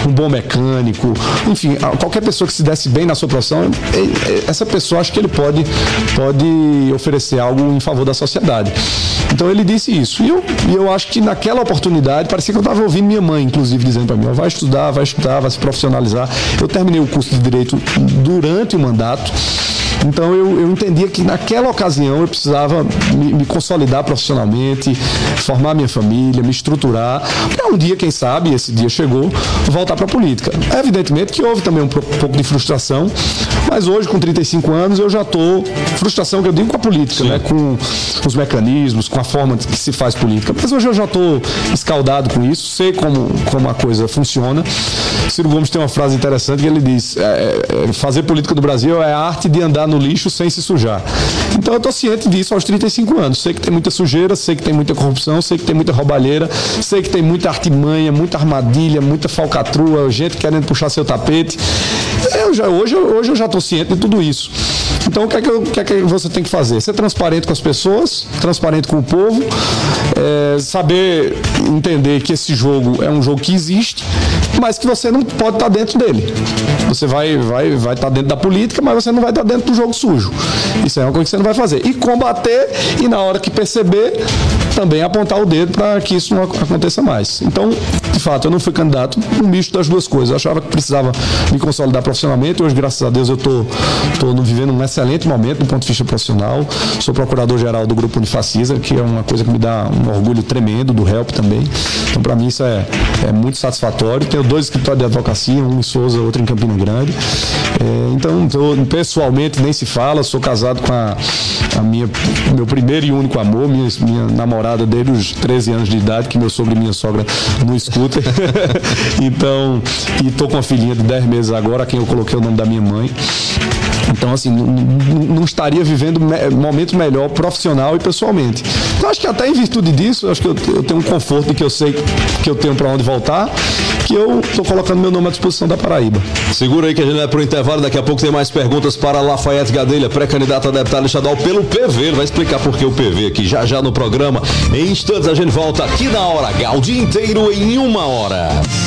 um bom mecânico, enfim, qualquer pessoa que se desse bem na sua profissão, essa pessoa, acho que ele pode oferecer algo em favor da sociedade. Então ele disse isso. E eu acho que naquela oportunidade, parecia que eu estava ouvindo minha mãe, inclusive, dizendo para mim, vai estudar, vai se profissionalizar. Eu terminei o curso de Direito durante o mandato. Então eu entendia que naquela ocasião eu precisava me consolidar profissionalmente, formar minha família, me estruturar, para um dia, quem sabe, esse dia chegou, voltar para a política. Evidentemente que houve também um pouco de frustração, mas hoje, com 35 anos, eu já estou... Frustração que eu digo com a política, né? Com os mecanismos, com a forma que se faz política. Mas hoje eu já estou escaldado com isso, sei como a coisa funciona. Ciro Gomes tem uma frase interessante que ele diz, fazer política do Brasil é a arte de andar no lixo sem se sujar. Então eu estou ciente disso aos 35 anos. Sei que tem muita sujeira, sei que tem muita corrupção, sei que tem muita roubalheira, sei que tem muita artimanha, muita armadilha, muita falcatrua, gente querendo puxar seu tapete. Hoje eu já estou ciente de tudo isso. Então o que é que você tem que fazer? Ser transparente com as pessoas, transparente com o povo, saber entender que esse jogo é um jogo que existe, mas que você não pode estar dentro dele. Você vai estar dentro da política, mas você não vai estar dentro do jogo sujo. Isso é uma coisa que você não vai fazer. E combater, e na hora que perceber, também apontar o dedo para que isso não aconteça mais. Então, de fato, eu não fui candidato, um misto das duas coisas. Eu achava que precisava me consolidar profissionalmente. Hoje, graças a Deus, eu estou vivendo um excelente momento do ponto de vista profissional. Sou procurador-geral do Grupo Unifacisa, que é uma coisa que me dá um orgulho tremendo, do HELP também. Então, para mim, isso é muito satisfatório. Tenho 2 escritórios de advocacia, um em Souza, outro em Campina Grande. Então, pessoalmente, nem se fala. Sou casado com meu primeiro e único amor, minha namorada desde os 13 anos de idade, que meu sogro e minha sogra não escutam. Então, e estou com uma filhinha de 10 meses agora, a quem eu coloquei o nome da minha mãe. Então, assim, não estaria vivendo momento melhor profissional e pessoalmente. Então, acho que até em virtude disso, acho que eu tenho um conforto de que eu sei que eu tenho para onde voltar, que eu estou colocando meu nome à disposição da Paraíba. Segura aí que a gente vai para o intervalo, daqui a pouco tem mais perguntas para Lafayette Gadelha, pré-candidato a deputado estadual pelo PV. Ele vai explicar por que o PV aqui já no programa. Em instantes a gente volta aqui na Hora H, o dia inteiro em 1 hora.